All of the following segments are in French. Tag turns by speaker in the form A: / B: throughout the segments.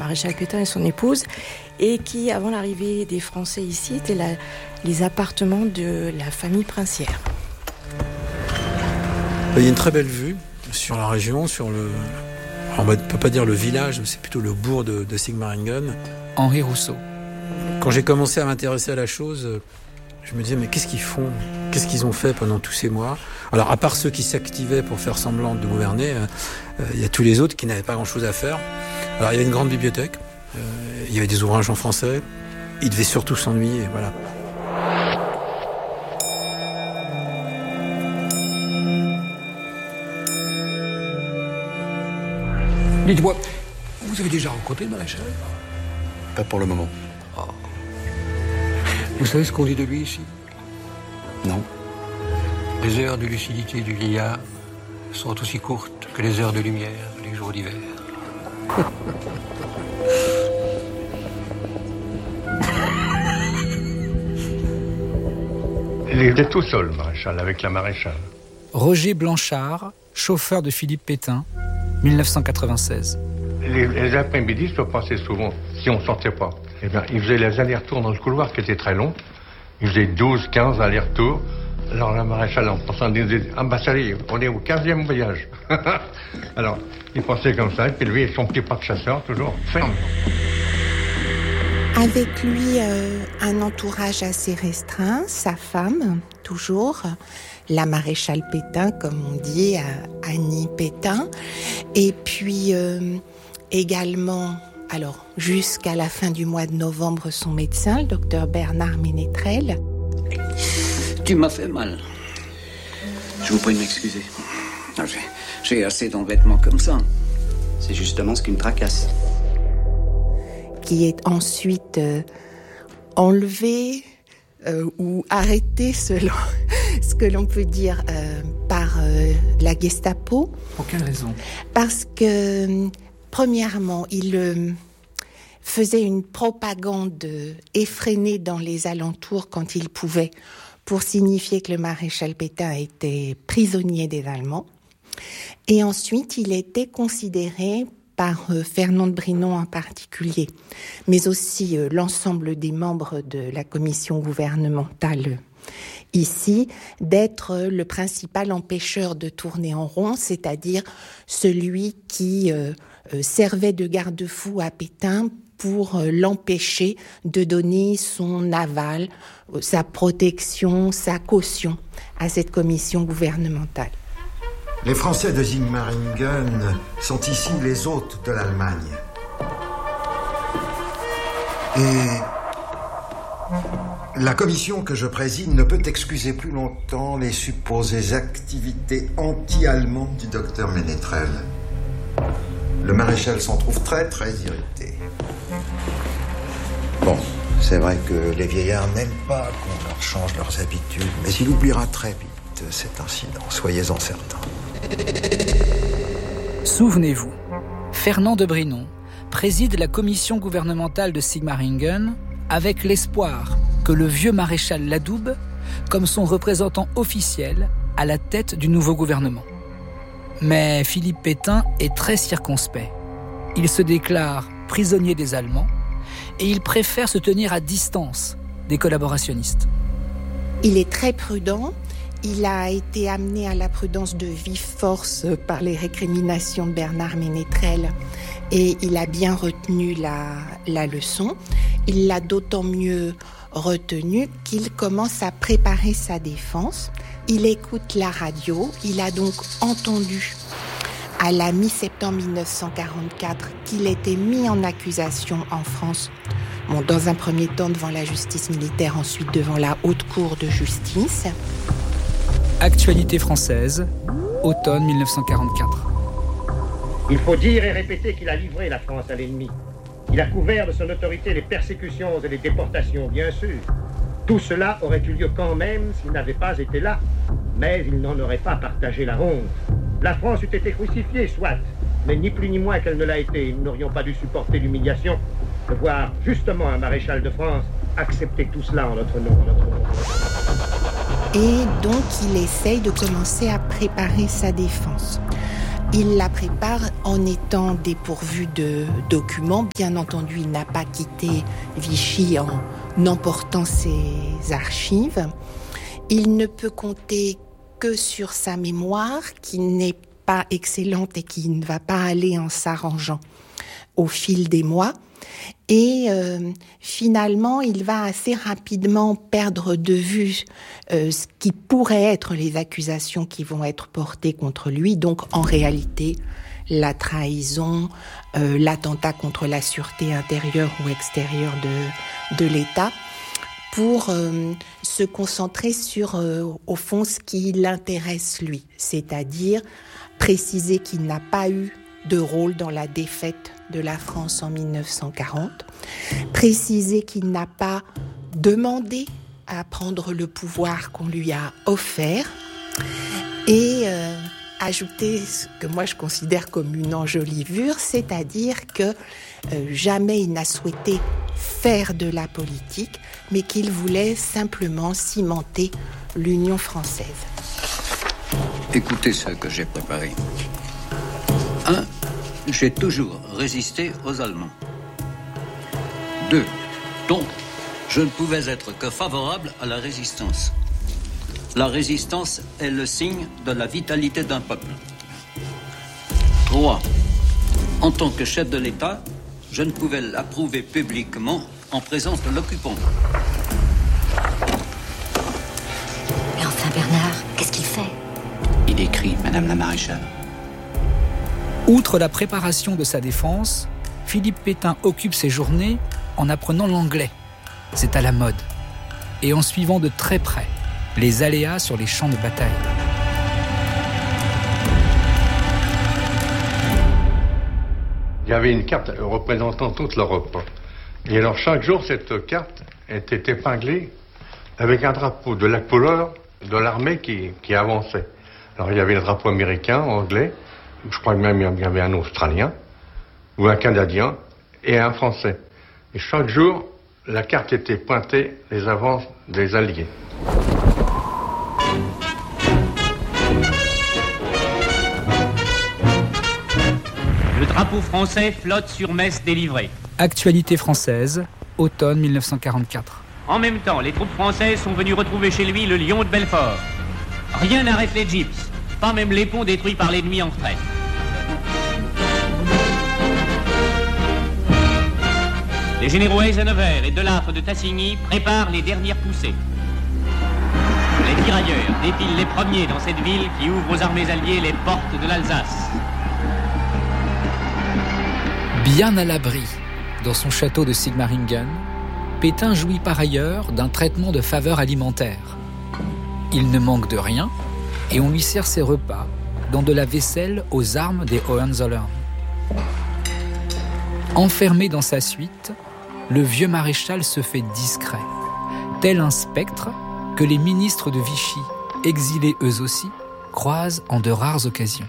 A: maréchal Pétain et son épouse, et qui, avant l'arrivée des Français ici, étaient les appartements de la famille princière.
B: Il y a une très belle vue sur la région, sur le... on ne peut pas dire le village, mais c'est plutôt le bourg de Sigmaringen.
C: Henri Rousseau.
B: Quand j'ai commencé à m'intéresser à la chose, je me disais, mais qu'est-ce qu'ils font ? Qu'est-ce qu'ils ont fait pendant tous ces mois ? Alors, à part ceux qui s'activaient pour faire semblant de gouverner, il y a tous les autres qui n'avaient pas grand-chose à faire. Alors, il y avait une grande bibliothèque, il y avait des ouvrages en français, ils devaient surtout s'ennuyer, voilà.
D: Dites-moi, vous avez déjà rencontré le maréchal ?
E: Pas pour le moment.
D: Oh. Vous savez ce qu'on dit de lui ici ?
E: Non.
D: Les heures de lucidité du vieillard sont aussi courtes que les heures de lumière les jours d'hiver.
F: Il était tout seul, le maréchal, avec la maréchale.
C: Roger Blanchard, chauffeur de Philippe Pétain, 1996.
F: Les après-midi, je passais souvent, si on ne sortait pas. Eh bien, il faisait les allers-retours dans le couloir qui était très long. Il faisait 12, 15 allers-retours. Alors la maréchale, en pensant, disait, ah bah ça y est, on est au 15e voyage. Alors, il pensait comme ça, et puis lui, son petit pas de chasseur, toujours ferme.
G: Avec lui, un entourage assez restreint, sa femme, toujours, la maréchale Pétain, comme on dit, Annie Pétain, et puis également, alors jusqu'à la fin du mois de novembre, son médecin, le docteur Bernard Ménétrel.
H: Tu m'as fait mal.
E: Je vous prie de m'excuser.
H: J'ai assez d'embêtements comme ça.
E: C'est justement ce qui me tracasse.
G: Qui est ensuite enlevé ou arrêté, selon ce que l'on peut dire, par la Gestapo.
C: Pour quelle raison ?
G: Parce que, premièrement, il faisait une propagande effrénée dans les alentours quand il pouvait, pour signifier que le maréchal Pétain était prisonnier des Allemands. Et ensuite, il était considéré par Fernand de Brinon en particulier, mais aussi l'ensemble des membres de la commission gouvernementale ici, d'être le principal empêcheur de tourner en rond, c'est-à-dire celui qui servait de garde-fou à Pétain pour l'empêcher de donner son aval, sa protection, sa caution à cette commission gouvernementale.
I: Les Français de Sigmaringen sont ici les hôtes de l'Allemagne. Et la commission que je préside ne peut excuser plus longtemps les supposées activités anti-allemandes du docteur Ménétrel. Le maréchal s'en trouve très, très irrité. Bon, c'est vrai que les vieillards n'aiment pas qu'on leur change leurs habitudes, mais il oubliera très vite cet incident, soyez-en certains.
C: Souvenez-vous, Fernand de Brinon préside la commission gouvernementale de Sigmaringen avec l'espoir que le vieux maréchal l'adoube comme son représentant officiel à la tête du nouveau gouvernement. Mais Philippe Pétain est très circonspect. Il se déclare prisonnier des Allemands et il préfère se tenir à distance des collaborationnistes.
G: Il est très prudent. Il a été amené à la prudence de vive force par les récriminations de Bernard Ménétrel et il a bien retenu la leçon. Il l'a d'autant mieux retenu qu'il commence à préparer sa défense. Il écoute la radio. Il a donc entendu à la mi-septembre 1944 qu'il était mis en accusation en France. Bon, dans un premier temps devant la justice militaire, ensuite devant la haute cour de justice.
C: Actualité française, automne 1944.
J: Il faut dire et répéter qu'il a livré la France à l'ennemi. Il a couvert de son autorité les persécutions et les déportations, bien sûr. Tout cela aurait eu lieu quand même s'il n'avait pas été là. Mais il n'en aurait pas partagé la honte. La France eût été crucifiée, soit, mais ni plus ni moins qu'elle ne l'a été. Nous n'aurions pas dû supporter l'humiliation de voir justement un maréchal de France accepter tout cela en notre nom.
G: Et donc, il essaye de commencer à préparer sa défense. Il la prépare en étant dépourvu de documents. Bien entendu, il n'a pas quitté Vichy en emportant ses archives. Il ne peut compter que sur sa mémoire, qui n'est pas excellente et qui ne va pas aller en s'arrangeant au fil des mois. Et finalement, il va assez rapidement perdre de vue ce qui pourrait être les accusations qui vont être portées contre lui. Donc, en réalité, la trahison, l'attentat contre la sûreté intérieure ou extérieure de l'État, pour se concentrer sur, au fond, ce qui l'intéresse lui, c'est-à-dire préciser qu'il n'a pas eu de rôle dans la défaite de la France en 1940, préciser qu'il n'a pas demandé à prendre le pouvoir qu'on lui a offert, et ajouter ce que moi je considère comme une enjolivure, c'est-à-dire que jamais il n'a souhaité faire de la politique, mais qu'il voulait simplement cimenter l'Union française.
H: Écoutez ce que j'ai préparé. 1. J'ai toujours résisté aux Allemands. 2. Donc, je ne pouvais être que favorable à la résistance. La résistance est le signe de la vitalité d'un peuple. 3. En tant que chef de l'État, je ne pouvais l'approuver publiquement en présence de l'occupant.
K: Mais enfin, Bernard, qu'est-ce qu'il fait ?
E: Il écrit, Madame la Maréchale.
C: Outre la préparation de sa défense, Philippe Pétain occupe ses journées en apprenant l'anglais. C'est à la mode. Et en suivant de très près les aléas sur les champs de bataille.
F: Il y avait une carte représentant toute l'Europe. Et alors chaque jour, cette carte était épinglée avec un drapeau de la couleur de l'armée qui avançait. Alors il y avait le drapeau américain, anglais, je crois même il y avait un Australien, ou un Canadien, et un Français. Et chaque jour, la carte était pointée les avances des Alliés.
L: Le drapeau français flotte sur Metz délivré.
C: Actualité française, automne 1944.
L: En même temps, les troupes françaises sont venues retrouver chez lui le lion de Belfort. Rien n'arrête les gypses, pas même les ponts détruits par l'ennemi en retraite. Les généraux Eisenhower et Delattre de Tassigny préparent les dernières poussées. Les tirailleurs défilent les premiers dans cette ville qui ouvre aux armées alliées les portes de l'Alsace.
C: Bien à l'abri, dans son château de Sigmaringen, Pétain jouit par ailleurs d'un traitement de faveur alimentaire. Il ne manque de rien et on lui sert ses repas dans de la vaisselle aux armes des Hohenzollern. Enfermé dans sa suite, le vieux maréchal se fait discret, tel un spectre que les ministres de Vichy, exilés eux aussi, croisent en de rares occasions.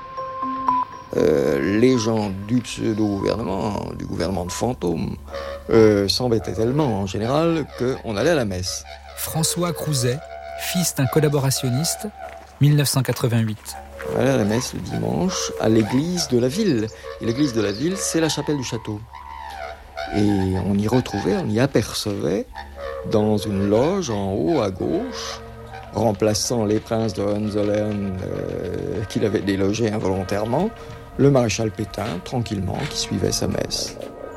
M: Les gens du pseudo-gouvernement, du gouvernement de fantôme, s'embêtaient tellement en général qu'on allait à la messe.
C: François Crouzet, fils d'un collaborationniste, 1988.
M: On allait à la messe le dimanche à l'église de la ville. Et l'église de la ville, c'est la chapelle du château. Et on y apercevait, dans une loge en haut à gauche, remplaçant les princes de Hohenzollern qu'il avait délogés involontairement, le maréchal Pétain, tranquillement, qui suivait sa messe.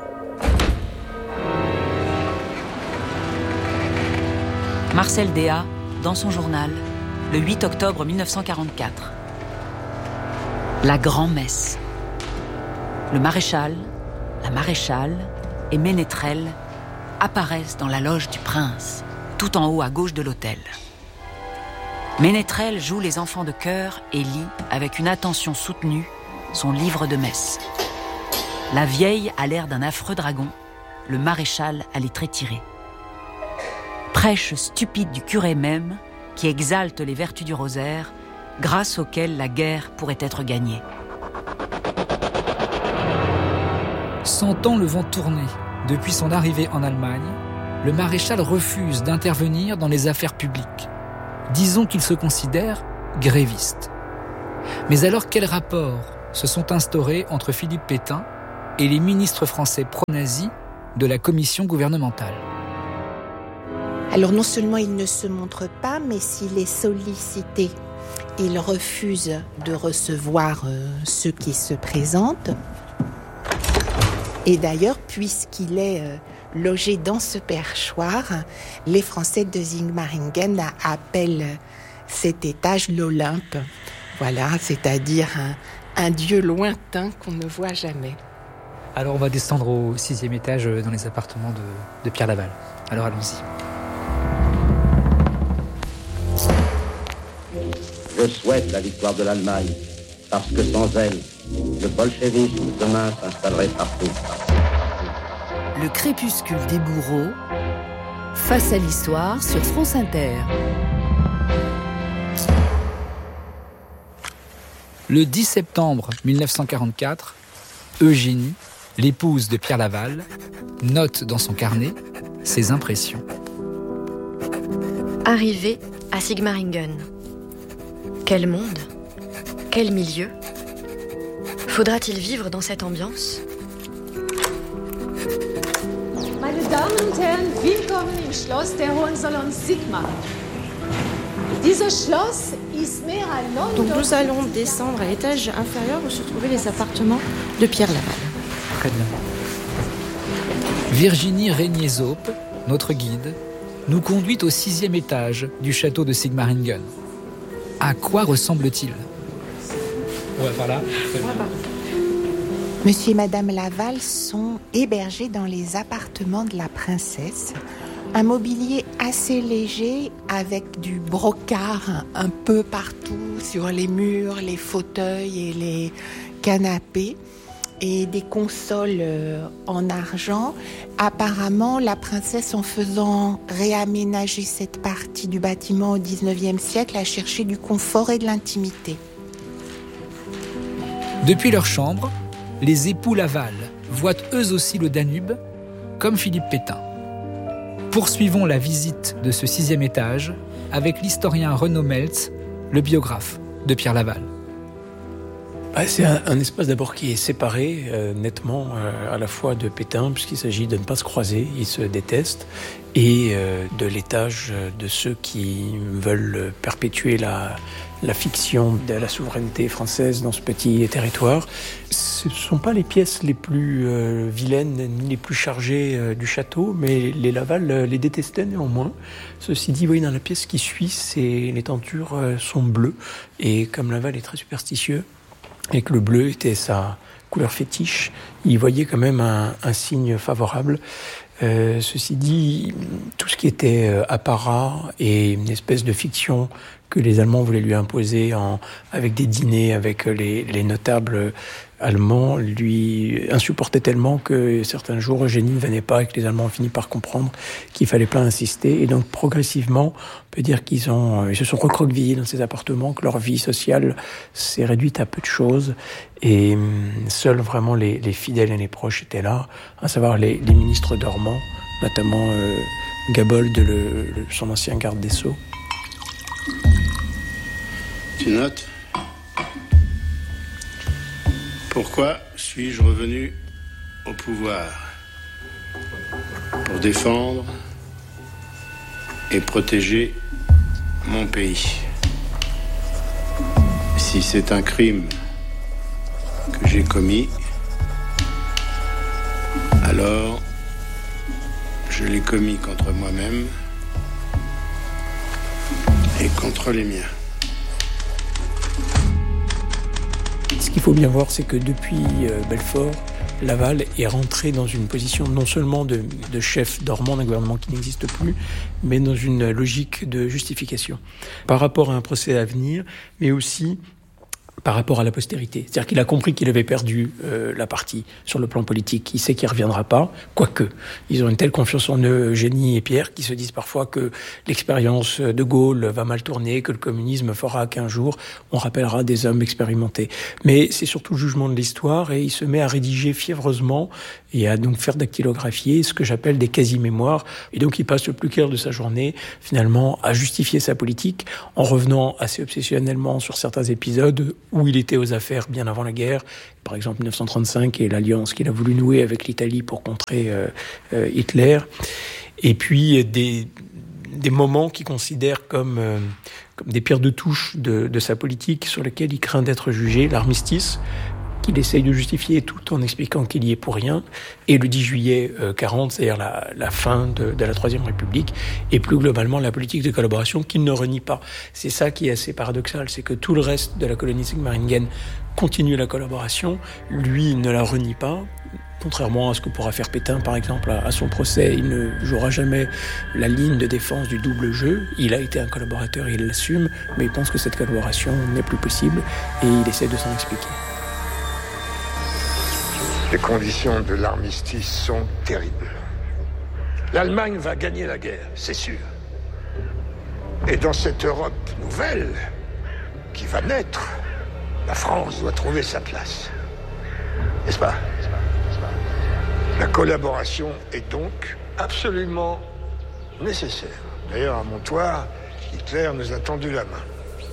K: Marcel Déat, dans son journal, le 8 octobre 1944. La grand-messe. Le maréchal, la maréchale et Ménétrel apparaissent dans la loge du prince, tout en haut à gauche de l'autel. Ménétrel joue les enfants de chœur et lit, avec une attention soutenue, son livre de messe. La vieille a l'air d'un affreux dragon, le maréchal a les traits tirés. Prêche stupide du curé même, qui exalte les vertus du rosaire, grâce auquel la guerre pourrait être gagnée.
C: Sentant le vent tourner depuis son arrivée en Allemagne, le maréchal refuse d'intervenir dans les affaires publiques. Disons qu'il se considère gréviste. Mais alors quel rapport se sont instaurés entre Philippe Pétain et les ministres français pro-nazis de la commission gouvernementale.
G: Alors non seulement il ne se montre pas, mais s'il est sollicité, il refuse de recevoir ceux qui se présentent. Et d'ailleurs, puisqu'il est logé dans ce perchoir, les Français de Sigmaringen appellent cet étage l'Olympe. Voilà, c'est-à-dire un dieu lointain qu'on ne voit jamais.
C: Alors on va descendre au 6e étage dans les appartements de Pierre Laval. Alors allons-y.
N: Je souhaite la victoire de l'Allemagne, parce que sans elle, le bolchevisme demain s'installerait partout.
O: Le crépuscule des bourreaux, face à l'histoire sur France Inter.
C: Le 10 septembre 1944, Eugénie, l'épouse de Pierre Laval, note dans son carnet ses impressions.
P: Arrivée à Sigmaringen. Quel monde? Quel milieu? Faudra-t-il vivre dans cette ambiance?
Q: Meine Damen und Herren, willkommen im Schloss der Hohenzollern-Sigmaringen. Dieses Schloss ist mehr als 9.
A: Donc nous allons descendre à l'étage inférieur où se trouvaient les appartements de Pierre Laval.
C: Très bien. Virginie Régnier-Zaupe, notre guide, nous conduit au 6e étage du château de Sigmaringen. À quoi ressemble-t-il? Ouais, par là.
G: Monsieur et Madame Laval sont hébergés dans les appartements de la princesse. Un mobilier assez léger avec du brocart un peu partout sur les murs, les fauteuils et les canapés et des consoles en argent. Apparemment, la princesse, en faisant réaménager cette partie du bâtiment au XIXe siècle, a cherché du confort et de l'intimité.
C: Depuis leur chambre, les époux Laval voient eux aussi le Danube, comme Philippe Pétain. Poursuivons la visite de ce 6e étage avec l'historien Renaud Meltz, le biographe de Pierre Laval.
R: C'est un espace d'abord qui est séparé nettement à la fois de Pétain, puisqu'il s'agit de ne pas se croiser, ils se détestent, et de l'étage de ceux qui veulent perpétuer la fiction de la souveraineté française dans ce petit territoire. Ce ne sont pas les pièces les plus vilaines ni les plus chargées du château, mais les Laval les détestaient néanmoins. Ceci dit, vous voyez, dans la pièce qui suit, les tentures sont bleues, et comme Laval est très superstitieux, et que le bleu était sa couleur fétiche, il voyait quand même un signe favorable. Ceci dit, tout ce qui était apparat et une espèce de fiction que les Allemands voulaient lui imposer avec des dîners avec les notables allemands lui insupportait tellement que certains jours Eugénie ne venait pas et que les Allemands ont fini par comprendre qu'il fallait pas insister. Et donc progressivement, on peut dire ils se sont recroquevillés dans ces appartements, que leur vie sociale s'est réduite à peu de choses et seuls vraiment les fidèles et les proches étaient là, à savoir les ministres dormants, notamment Gabold, son ancien garde des Sceaux.
S: Tu notes ? Pourquoi suis-je revenu au pouvoir ? Pour défendre et protéger mon pays. Si c'est un crime que j'ai commis, alors je l'ai commis contre moi-même et contre les miens.
R: Ce qu'il faut bien voir, c'est que depuis Belfort, Laval est rentré dans une position non seulement de chef dormant d'un gouvernement qui n'existe plus, mais dans une logique de justification par rapport à un procès à venir, mais aussi par rapport à la postérité. C'est-à-dire qu'il a compris qu'il avait perdu la partie sur le plan politique. Il sait qu'il ne reviendra pas, quoique. Ils ont une telle confiance en eux, Eugénie et Pierre, qui se disent parfois que l'expérience de Gaulle va mal tourner, que le communisme fera qu'un jour, on rappellera des hommes expérimentés. Mais c'est surtout le jugement de l'histoire, et il se met à rédiger fiévreusement et à donc faire dactylographier ce que j'appelle des quasi-mémoires. Et donc il passe le plus clair de sa journée, finalement, à justifier sa politique, en revenant assez obsessionnellement sur certains épisodes où il était aux affaires bien avant la guerre. Par exemple, 1935 et l'alliance qu'il a voulu nouer avec l'Italie pour contrer Hitler. Et puis des moments qu'il considère comme des pierres de touche de sa politique sur lesquelles il craint d'être jugé. L'armistice, qu'il essaye de justifier tout en expliquant qu'il y est pour rien, et le 10 juillet 40, c'est-à-dire la fin de la Troisième République, et plus globalement la politique de collaboration qu'il ne renie pas. C'est ça qui est assez paradoxal, c'est que tout le reste de la colonie Sigmaringen continue la collaboration, lui ne la renie pas, contrairement à ce que pourra faire Pétain, par exemple, à son procès. Il ne jouera jamais la ligne de défense du double jeu. Il a été un collaborateur, il l'assume, mais il pense que cette collaboration n'est plus possible, et il essaie de s'en expliquer.
T: Les conditions de l'armistice sont terribles. L'Allemagne va gagner la guerre, c'est sûr. Et dans cette Europe nouvelle qui va naître, la France doit trouver sa place. N'est-ce pas ? La collaboration est donc absolument nécessaire. D'ailleurs, à Montoire, Hitler nous a tendu la main.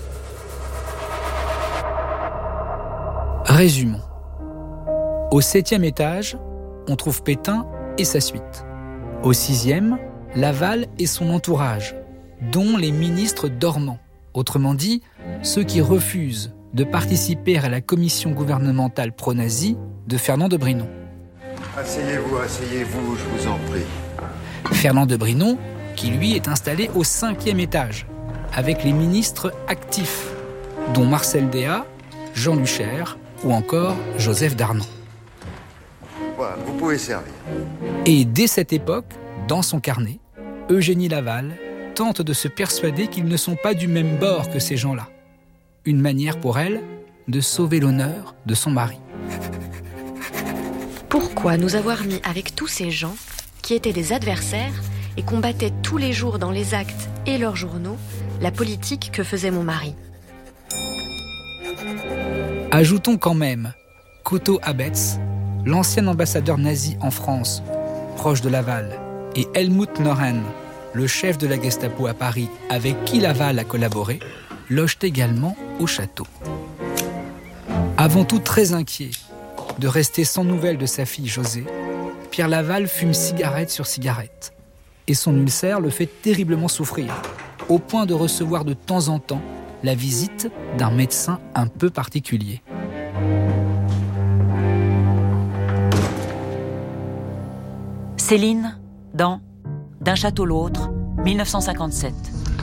C: Résumons. Au 7e étage, on trouve Pétain et sa suite. Au 6e, Laval et son entourage, dont les ministres dormants. Autrement dit, ceux qui refusent de participer à la commission gouvernementale pro-nazie de Fernand de Brinon.
I: Asseyez-vous, je vous en prie.
C: Fernand de Brinon, qui lui est installé au 5e étage, avec les ministres actifs, dont Marcel Déat, Jean Lucher ou encore Joseph Darnan.
I: Voilà, vous pouvez servir.
C: Et dès cette époque, dans son carnet, Eugénie Laval tente de se persuader qu'ils ne sont pas du même bord que ces gens-là. Une manière pour elle de sauver l'honneur de son mari.
P: Pourquoi nous avoir mis avec tous ces gens qui étaient des adversaires et combattaient tous les jours dans les actes et leurs journaux la politique que faisait mon mari ?
C: Ajoutons quand même qu'Otto Abetz, l'ancien ambassadeur nazi en France, proche de Laval, et Helmut Norén, le chef de la Gestapo à Paris, avec qui Laval a collaboré, logent également au château. Avant tout très inquiet de rester sans nouvelles de sa fille Josée, Pierre Laval fume cigarette sur cigarette. Et son ulcère le fait terriblement souffrir, au point de recevoir de temps en temps la visite d'un médecin un peu particulier.
K: Céline, dans D'un château l'autre, 1957.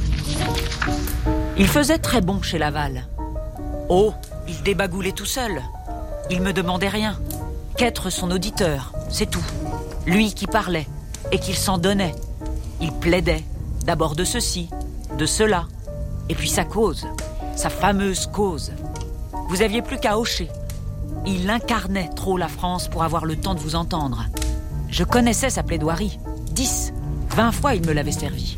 K: Il faisait très bon chez Laval. Oh, il débagoulait tout seul. Il me demandait rien. Qu'être son auditeur, c'est tout. Lui qui parlait, et qu'il s'en donnait. Il plaidait, d'abord de ceci, de cela, et puis sa cause, sa fameuse cause. Vous aviez plus qu'à hocher. Il incarnait trop la France pour avoir le temps de vous entendre. Je connaissais sa plaidoirie. 10, 20 fois il me l'avait servi.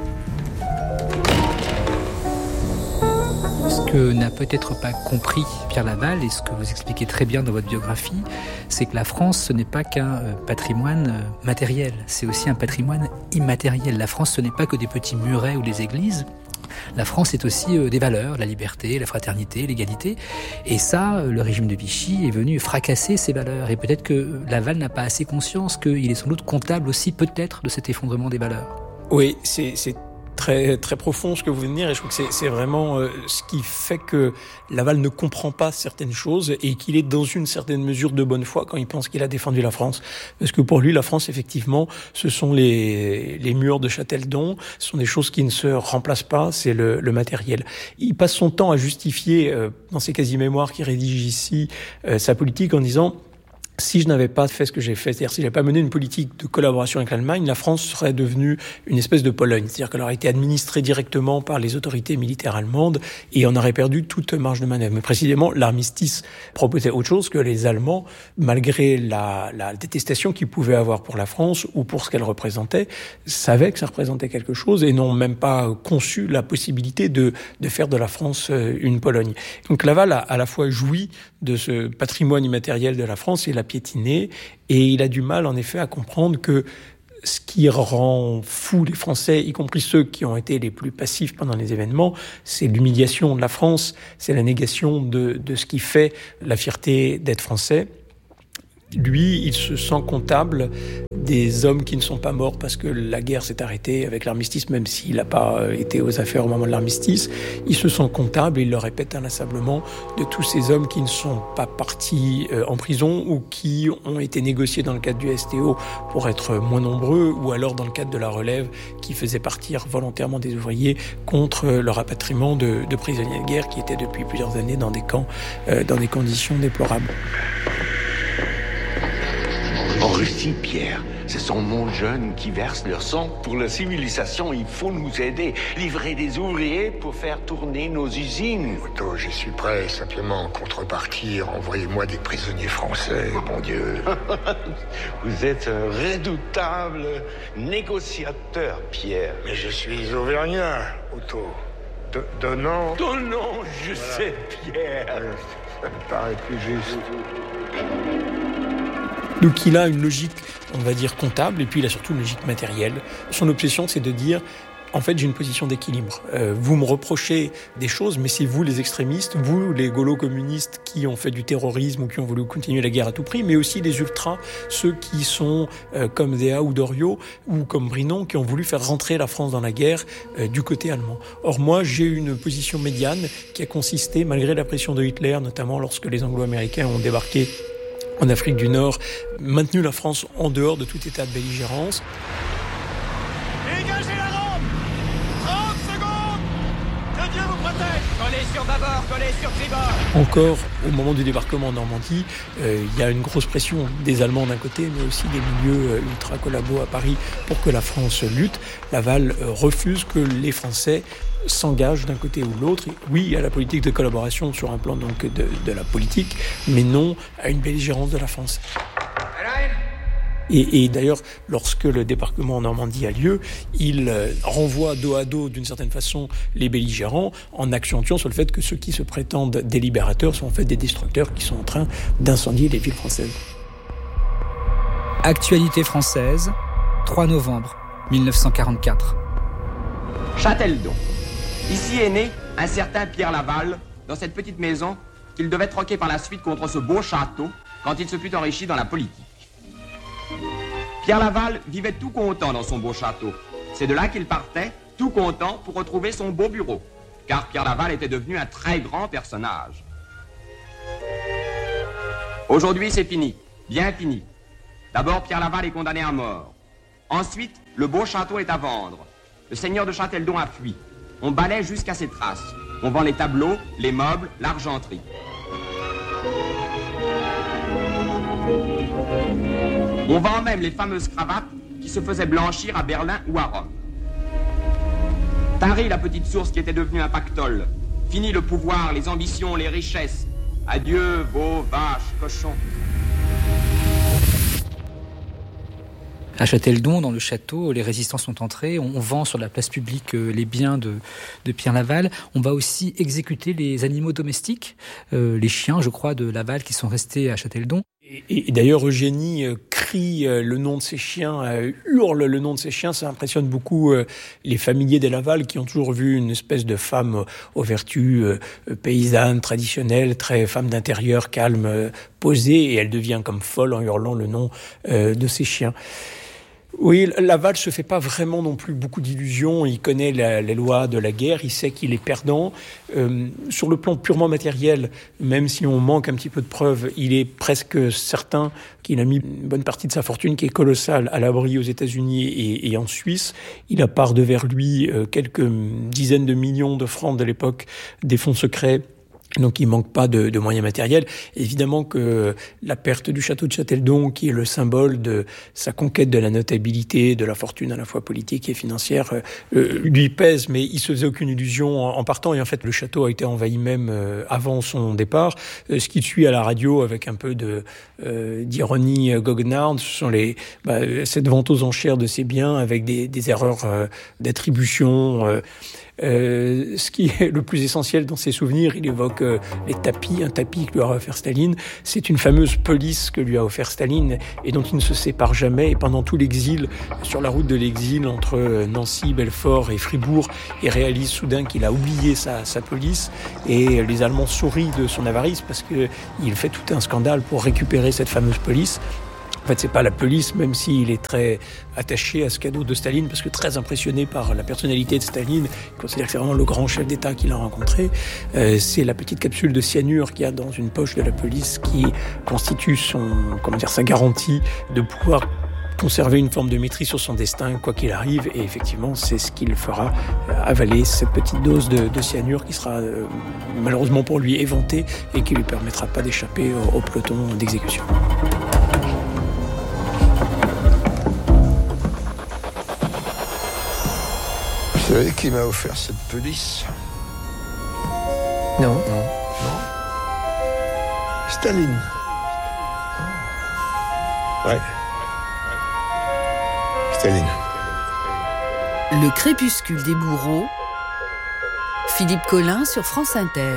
C: Ce que n'a peut-être pas compris Pierre Laval, et ce que vous expliquez très bien dans votre biographie, c'est que la France, ce n'est pas qu'un patrimoine matériel, c'est aussi un patrimoine immatériel. La France, ce n'est pas que des petits murets ou des églises. La France est aussi des valeurs, la liberté, la fraternité, l'égalité. Et ça, le régime de Vichy est venu fracasser ces valeurs. Et peut-être que Laval n'a pas assez conscience qu'il est sans doute comptable aussi peut-être de cet effondrement des valeurs.
R: Oui, c'est très, très profond ce que vous venez de dire, et je trouve que c'est vraiment ce qui fait que Laval ne comprend pas certaines choses et qu'il est dans une certaine mesure de bonne foi quand il pense qu'il a défendu la France. Parce que pour lui, la France, effectivement, ce sont les murs de Châteldon, ce sont des choses qui ne se remplacent pas, c'est le matériel. Il passe son temps à justifier, dans ses quasi-mémoires qu'il rédige ici, sa politique en disant... Si je n'avais pas fait ce que j'ai fait, c'est-à-dire si je n'avais pas mené une politique de collaboration avec l'Allemagne, la France serait devenue une espèce de Pologne. C'est-à-dire qu'elle aurait été administrée directement par les autorités militaires allemandes et on aurait perdu toute marge de manœuvre. Mais précisément, l'armistice proposait autre chose que les Allemands, malgré la détestation qu'ils pouvaient avoir pour la France ou pour ce qu'elle représentait, savaient que ça représentait quelque chose et n'ont même pas conçu la possibilité de faire de la France une Pologne. Donc Laval a à la fois joui de ce patrimoine immatériel de la France et l'a piétiné, et il a du mal en effet à comprendre que ce qui rend fou les Français, y compris ceux qui ont été les plus passifs pendant les événements, c'est l'humiliation de la France, c'est la négation de ce qui fait la fierté d'être français. Lui, il se sent comptable des hommes qui ne sont pas morts parce que la guerre s'est arrêtée avec l'armistice, même s'il n'a pas été aux affaires au moment de l'armistice. Il se sent comptable et il le répète inlassablement de tous ces hommes qui ne sont pas partis en prison ou qui ont été négociés dans le cadre du STO pour être moins nombreux, ou alors dans le cadre de la relève qui faisait partir volontairement des ouvriers contre le rapatriement de prisonniers de guerre qui étaient depuis plusieurs années dans des camps, dans des conditions déplorables.
U: En Russie, Pierre, ce sont nos jeunes qui versent leur sang pour la civilisation. Il faut nous aider, livrer des ouvriers pour faire tourner nos usines.
T: Otto, je suis prêt. Simplement, en contrepartie, envoyez-moi des prisonniers français, mon Dieu.
U: Vous êtes un redoutable négociateur, Pierre.
T: Mais je suis auvergnat, Otto. Donnant,
U: je sais, Pierre.
T: Ça me paraît plus juste.
R: Donc il a une logique, on va dire, comptable, et puis il a surtout une logique matérielle. Son obsession, c'est de dire, en fait, j'ai une position d'équilibre. Vous me reprochez des choses, mais c'est vous, les extrémistes, vous, les gaulo-communistes, qui ont fait du terrorisme ou qui ont voulu continuer la guerre à tout prix, mais aussi les ultras, ceux qui sont comme Déa ou Doriot, ou comme Brinon, qui ont voulu faire rentrer la France dans la guerre du côté allemand. Or, moi, j'ai une position médiane qui a consisté, malgré la pression de Hitler, notamment lorsque les Anglo-Américains ont débarqué en Afrique du Nord, maintenu la France en dehors de tout état de belligérance.
V: Dégagez la rampe ! 30 secondes ! Que Dieu vous protège ! Collez sur bâbord, collez sur tribord !
R: Encore, au moment du débarquement en Normandie, il y a une grosse pression des Allemands d'un côté, mais aussi des milieux ultra-collabos à Paris pour que la France lutte. Laval refuse que les Français s'engagent d'un côté ou de l'autre. Oui, à la politique de collaboration sur un plan donc de la politique, mais non à une belligérance de la France. Et d'ailleurs, lorsque le débarquement en Normandie a lieu, il renvoie dos à dos, d'une certaine façon, les belligérants, en accentuant sur le fait que ceux qui se prétendent des libérateurs sont en fait des destructeurs qui sont en train d'incendier les villes françaises.
C: Actualité française, 3 novembre 1944.
W: Châteldon. Ici est né un certain Pierre Laval, dans cette petite maison qu'il devait troquer par la suite contre ce beau château quand il se fut enrichi dans la politique. Pierre Laval vivait tout content dans son beau château. C'est de là qu'il partait, tout content, pour retrouver son beau bureau, car Pierre Laval était devenu un très grand personnage. Aujourd'hui, c'est fini, bien fini. D'abord, Pierre Laval est condamné à mort. Ensuite, le beau château est à vendre. Le seigneur de Châteldon a fui. On balaie jusqu'à ses traces. On vend les tableaux, les meubles, l'argenterie. On vend même les fameuses cravates qui se faisaient blanchir à Berlin ou à Rome. Tarie la petite source qui était devenue un pactole. Fini le pouvoir, les ambitions, les richesses. Adieu, veaux, vaches, cochons.
C: À Châteldon, dans le château, les résistants sont entrés. On vend sur la place publique les biens de Pierre Laval. On va aussi exécuter les animaux domestiques, les chiens, je crois, de Laval qui sont restés à Châteldon.
R: Et d'ailleurs, Eugénie crie le nom de ses chiens, hurle le nom de ses chiens. Ça impressionne beaucoup les familiers des Laval qui ont toujours vu une espèce de femme aux vertus paysannes, traditionnelles, très femme d'intérieur, calme, posée. Et elle devient comme folle en hurlant le nom de ses chiens. Oui, Laval se fait pas vraiment non plus beaucoup d'illusions. Il connaît les lois de la guerre, il sait qu'il est perdant. Sur le plan purement matériel, même si on manque un petit peu de preuves, il est presque certain qu'il a mis une bonne partie de sa fortune, qui est colossale, à l'abri aux États-Unis et en Suisse. Il a par devers lui quelques dizaines de millions de francs de l'époque des fonds secrets. Donc il manque pas de moyens matériels. Évidemment que la perte du château de Châteldon, qui est le symbole de sa conquête de la notabilité, de la fortune à la fois politique et financière, lui pèse, mais il se faisait aucune illusion en partant. Et en fait, le château a été envahi même avant son départ. Ce qui suit à la radio avec un peu d'ironie goguenarde, ce sont cette vente aux enchères de ses biens avec des erreurs d'attribution. Ce qui est le plus essentiel dans ses souvenirs, il évoque un tapis que lui a offert Staline. C'est une fameuse police que lui a offert Staline et dont il ne se sépare jamais. Et pendant tout l'exil, sur la route de l'exil entre Nancy, Belfort et Fribourg, il réalise soudain qu'il a oublié sa police. Et les Allemands sourient de son avarice parce qu'il fait tout un scandale pour récupérer cette fameuse police. En fait, c'est pas la police, même s'il est très attaché à ce cadeau de Staline, parce que très impressionné par la personnalité de Staline, il considère que c'est vraiment le grand chef d'État qu'il a rencontré. C'est la petite capsule de cyanure qu'il y a dans une poche de la police qui constitue sa garantie de pouvoir conserver une forme de maîtrise sur son destin, quoi qu'il arrive. Et effectivement, c'est ce qu'il fera avaler, cette petite dose de cyanure qui sera malheureusement pour lui éventée et qui lui permettra pas d'échapper au peloton d'exécution.
T: Vous savez qui m'a offert cette police?
M: Non.
T: Staline. Ouais. Staline.
O: Le crépuscule des bourreaux. Philippe Collin sur France Inter.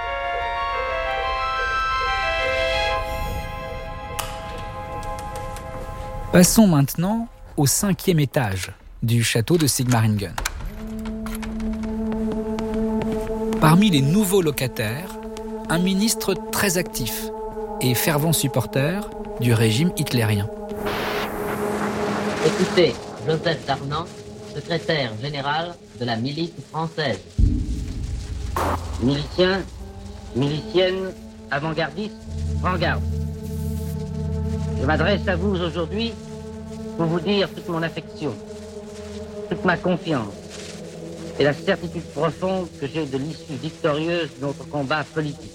C: Passons maintenant au 5e étage du château de Sigmaringen. Parmi les nouveaux locataires, un ministre très actif et fervent supporter du régime hitlérien.
B: Écoutez, Joseph Darnan, secrétaire général de la milice française. Miliciens, miliciennes, avant-gardistes, prends garde. Je m'adresse à vous aujourd'hui pour vous dire toute mon affection, toute ma confiance et la certitude profonde que j'ai de l'issue victorieuse de notre combat politique.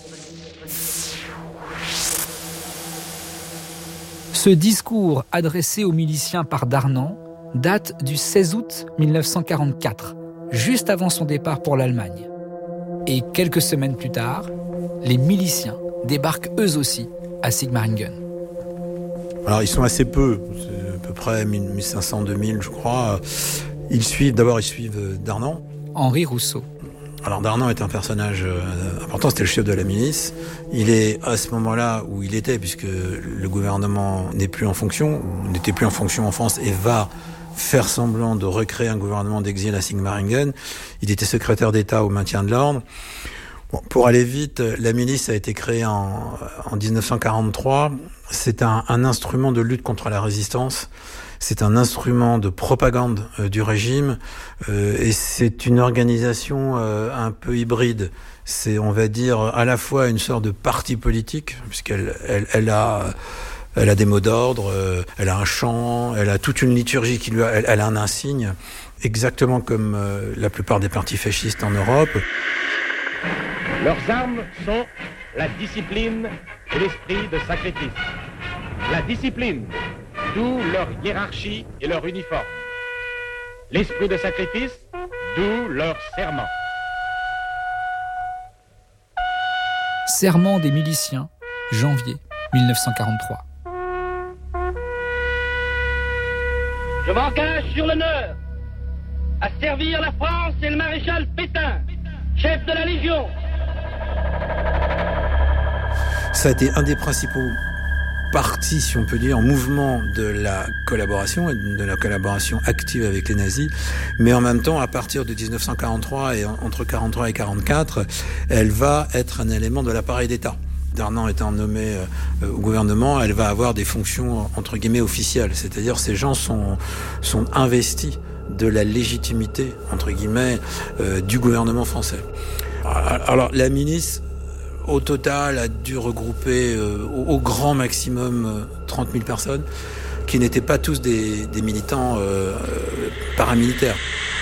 C: Ce discours adressé aux miliciens par Darnan date du 16 août 1944, juste avant son départ pour l'Allemagne. Et quelques semaines plus tard, les miliciens débarquent eux aussi à Sigmaringen.
D: Alors ils sont assez peu, c'est à peu près 1500-2000 je crois. Ils suivent Darnan.
C: Henri Rousseau.
D: Alors Darnan est un personnage important, c'était le chef de la milice. Il est à ce moment-là où il était, puisque le gouvernement n'était plus en fonction en France et va faire semblant de recréer un gouvernement d'exil à Sigmaringen. Il était secrétaire d'État au maintien de l'ordre. Bon, pour aller vite, la milice a été créée en 1943. C'est un instrument de lutte contre la résistance. C'est un instrument de propagande du régime et c'est une organisation un peu hybride. C'est, on va dire, à la fois une sorte de parti politique, puisqu'elle a des mots d'ordre, elle a un chant, elle a toute une liturgie elle a un insigne, exactement comme la plupart des partis fascistes en Europe.
L: Leurs armes sont la discipline et l'esprit de sacrifice. La discipline, d'où leur hiérarchie et leur uniforme. L'esprit de sacrifice, d'où leur serment.
C: Serment des miliciens, janvier 1943.
B: Je m'engage sur l'honneur à servir la France et le maréchal Pétain, chef de la Légion.
D: Ça a été un des principaux partie, si on peut dire, en mouvement de la collaboration et de la collaboration active avec les nazis. Mais en même temps, à partir de 1943 et entre 43 et 44, elle va être un élément de l'appareil d'État. Darnan étant nommé au gouvernement, elle va avoir des fonctions entre guillemets officielles. C'est-à-dire ces gens sont investis de la légitimité entre guillemets du gouvernement français. Alors la milice, au total, a dû regrouper au grand maximum 30 000 personnes, qui n'étaient pas tous des militants paramilitaires.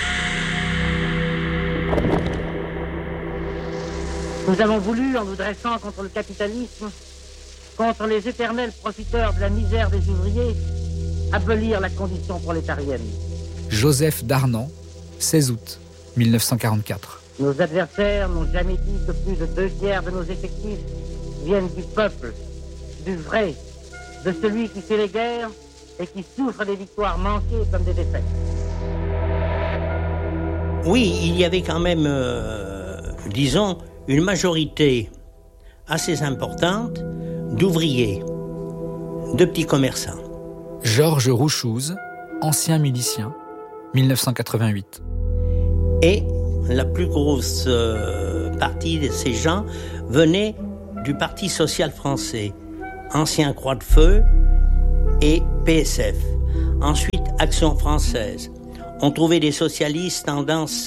B: Nous avons voulu, en nous dressant contre le capitalisme, contre les éternels profiteurs de la misère des ouvriers, abolir la condition prolétarienne.
C: Joseph Darnan, 16 août 1944.
B: Nos adversaires n'ont jamais dit que plus de 2/3 de nos effectifs viennent du peuple, du vrai, de celui qui fait les guerres et qui souffre des victoires manquées comme des défaites.
E: Oui, il y avait quand même, disons, une majorité assez importante d'ouvriers, de petits commerçants.
C: Georges Rouchouz, ancien milicien, 1988.
E: Et la plus grosse partie de ces gens venaient du Parti social français, ancien Croix de Feu et PSF. Ensuite, Action française. On trouvait des socialistes tendance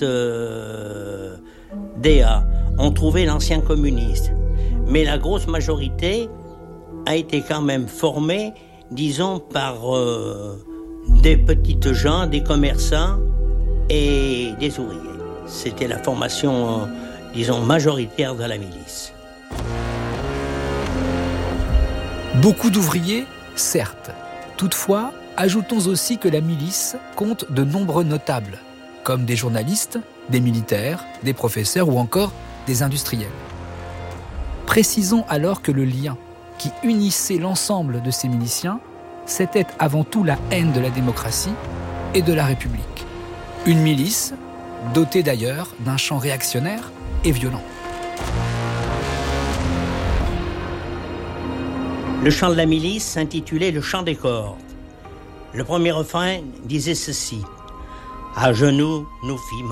E: DA. On trouvait l'ancien communiste. Mais la grosse majorité a été quand même formée, disons, par des petites gens, des commerçants et des ouvriers. C'était la formation, disons, majoritaire de la milice.
C: Beaucoup d'ouvriers, certes. Toutefois, ajoutons aussi que la milice compte de nombreux notables, comme des journalistes, des militaires, des professeurs ou encore des industriels. Précisons alors que le lien qui unissait l'ensemble de ces miliciens, c'était avant tout la haine de la démocratie et de la République. Une milice, dotée d'ailleurs d'un chant réactionnaire et violent.
E: Le chant de la milice s'intitulait le chant des cordes. Le premier refrain disait ceci: à genoux, nous fîmes